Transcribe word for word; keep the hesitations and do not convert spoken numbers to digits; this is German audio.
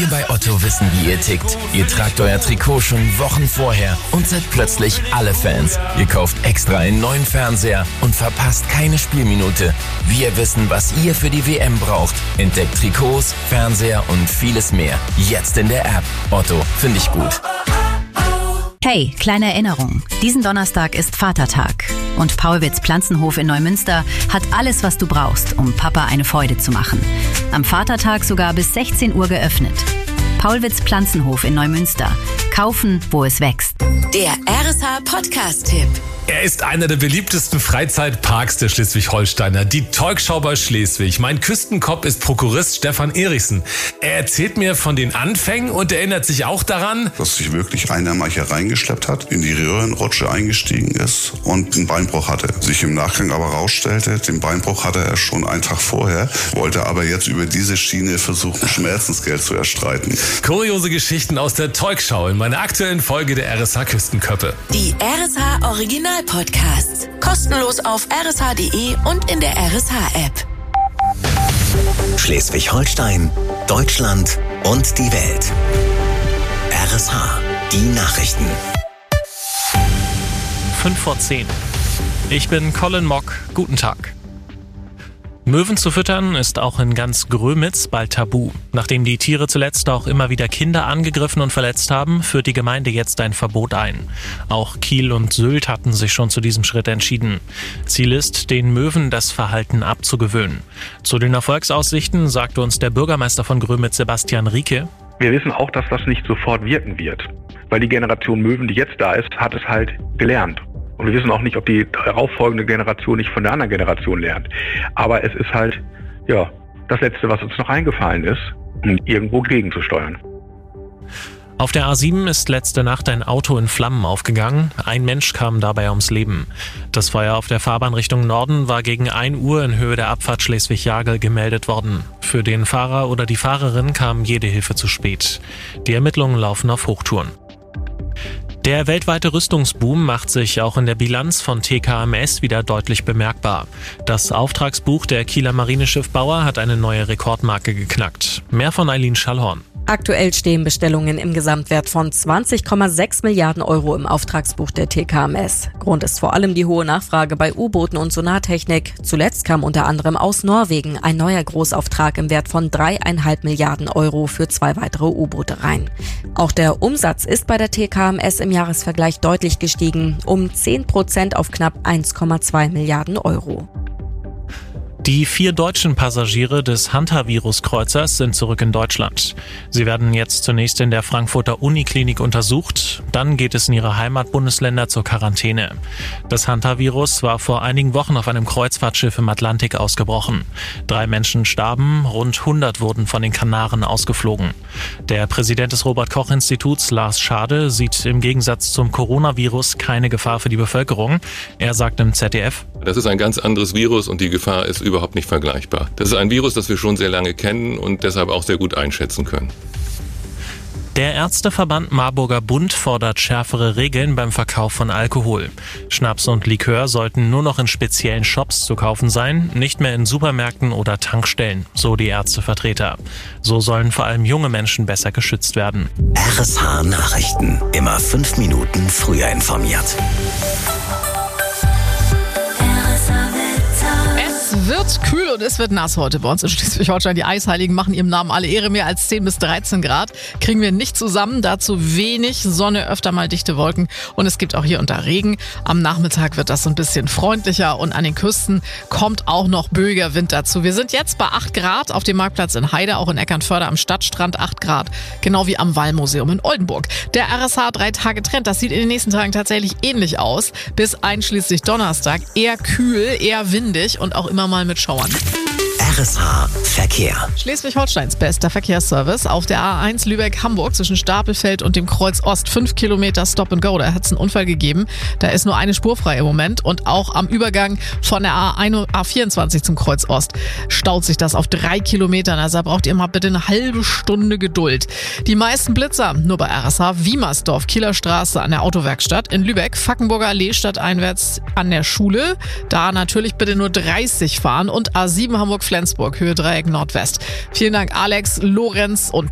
Wir bei Otto wissen, wie ihr tickt. Ihr tragt euer Trikot schon Wochen vorher und seid plötzlich alle Fans. Ihr kauft extra einen neuen Fernseher und verpasst keine Spielminute. Wir wissen, was ihr für die W M braucht. Entdeckt Trikots, Fernseher und vieles mehr. Jetzt in der App. Otto, finde ich gut. Hey, kleine Erinnerung. Diesen Donnerstag ist Vatertag. Und Paulwitz Pflanzenhof in Neumünster hat alles, was du brauchst, um Papa eine Freude zu machen. Am Vatertag sogar bis sechzehn Uhr geöffnet. Paulwitz Pflanzenhof in Neumünster. Kaufen, wo es wächst. Der R S H-Podcast-Tipp. Er ist einer der beliebtesten Freizeitparks der Schleswig-Holsteiner, die Teugschau bei Schleswig. Mein Küstenkopf ist Prokurist Stefan Erichsen. Er erzählt mir von den Anfängen und erinnert sich auch daran, dass sich wirklich einer mal hier reingeschleppt hat, in die Röhrenrutsche eingestiegen ist und einen Beinbruch hatte. Sich im Nachgang aber rausstellte, den Beinbruch hatte er schon einen Tag vorher, wollte aber jetzt über diese Schiene versuchen, Schmerzensgeld zu erstreiten. Kuriose Geschichten aus der Teugschau in meiner aktuellen Folge der R S H Küstenköppe. Die R S H Original Podcasts. Kostenlos auf r s h punkt d e und in der R S H-App. Schleswig-Holstein, Deutschland und die Welt. R S H, die Nachrichten. fünf vor zehn. Ich bin Colin Mock. Guten Tag. Möwen zu füttern ist auch in ganz Grömitz bald tabu. Nachdem die Tiere zuletzt auch immer wieder Kinder angegriffen und verletzt haben, führt die Gemeinde jetzt ein Verbot ein. Auch Kiel und Sylt hatten sich schon zu diesem Schritt entschieden. Ziel ist, den Möwen das Verhalten abzugewöhnen. Zu den Erfolgsaussichten sagte uns der Bürgermeister von Grömitz, Sebastian Rieke: Wir wissen auch, dass das nicht sofort wirken wird, weil die Generation Möwen, die jetzt da ist, hat es halt gelernt. Und wir wissen auch nicht, ob die darauffolgende Generation nicht von der anderen Generation lernt. Aber es ist halt, ja, das Letzte, was uns noch eingefallen ist, um irgendwo gegenzusteuern. Auf der A sieben ist letzte Nacht ein Auto in Flammen aufgegangen. Ein Mensch kam dabei ums Leben. Das Feuer auf der Fahrbahn Richtung Norden war gegen ein Uhr in Höhe der Abfahrt Schleswig-Jagel gemeldet worden. Für den Fahrer oder die Fahrerin kam jede Hilfe zu spät. Die Ermittlungen laufen auf Hochtouren. Der weltweite Rüstungsboom macht sich auch in der Bilanz von T K M S wieder deutlich bemerkbar. Das Auftragsbuch der Kieler Marineschiffbauer hat eine neue Rekordmarke geknackt. Mehr von Eileen Schallhorn. Aktuell stehen Bestellungen im Gesamtwert von zwanzig Komma sechs Milliarden Euro im Auftragsbuch der T K M S. Grund ist vor allem die hohe Nachfrage bei U-Booten und Sonartechnik. Zuletzt kam unter anderem aus Norwegen ein neuer Großauftrag im Wert von dreieinhalb Milliarden Euro für zwei weitere U-Boote rein. Auch der Umsatz ist bei der T K M S im Jahresvergleich deutlich gestiegen, um zehn Prozent auf knapp eins Komma zwei Milliarden Euro. Die vier deutschen Passagiere des Hantavirus-Kreuzers sind zurück in Deutschland. Sie werden jetzt zunächst in der Frankfurter Uniklinik untersucht. Dann geht es in ihre Heimatbundesländer zur Quarantäne. Das Hantavirus war vor einigen Wochen auf einem Kreuzfahrtschiff im Atlantik ausgebrochen. Drei Menschen starben, rund hundert wurden von den Kanaren ausgeflogen. Der Präsident des Robert-Koch-Instituts, Lars Schade, sieht im Gegensatz zum Coronavirus keine Gefahr für die Bevölkerung. Er sagt im Z D F: Das ist ein ganz anderes Virus und die Gefahr ist überhaupt nicht vergleichbar. Das ist ein Virus, das wir schon sehr lange kennen und deshalb auch sehr gut einschätzen können. Der Ärzteverband Marburger Bund fordert schärfere Regeln beim Verkauf von Alkohol. Schnaps und Likör sollten nur noch in speziellen Shops zu kaufen sein, nicht mehr in Supermärkten oder Tankstellen, so die Ärztevertreter. So sollen vor allem junge Menschen besser geschützt werden. R S H Nachrichten. Immer fünf Minuten früher informiert. Es wird kühl und es wird nass heute bei uns in Schleswig-Holstein. Die Eisheiligen machen ihrem Namen alle Ehre. Mehr als zehn bis dreizehn Grad kriegen wir nicht zusammen. Dazu wenig Sonne, öfter mal dichte Wolken und es gibt auch hier und da Regen. Am Nachmittag wird das so ein bisschen freundlicher und an den Küsten kommt auch noch böiger Wind dazu. Wir sind jetzt bei acht Grad auf dem Marktplatz in Heide, auch in Eckernförde am Stadtstrand acht Grad, genau wie am Wallmuseum in Oldenburg. Der R S H drei Tage Trend, das sieht in den nächsten Tagen tatsächlich ähnlich aus. Bis einschließlich Donnerstag eher kühl, eher windig und auch immer mal mit Schauern. R S H Verkehr. Schleswig-Holsteins bester Verkehrsservice auf der A eins Lübeck-Hamburg zwischen Stapelfeld und dem Kreuz Ost. Fünf Kilometer Stop and Go, da hat es einen Unfall gegeben. Da ist nur eine Spur frei im Moment und auch am Übergang von der A vierundzwanzig zum Kreuz Ost staut sich das auf drei Kilometern. Also da braucht ihr mal bitte eine halbe Stunde Geduld. Die meisten Blitzer nur bei R S H Wiemersdorf, Kieler Straße an der Autowerkstatt. In Lübeck, Fackenburger Allee stadteinwärts an der Schule. Da natürlich bitte nur dreißig fahren und A sieben Hamburg-Flensburg, Höhe Dreieck Nordwest. Vielen Dank Alex, Lorenz und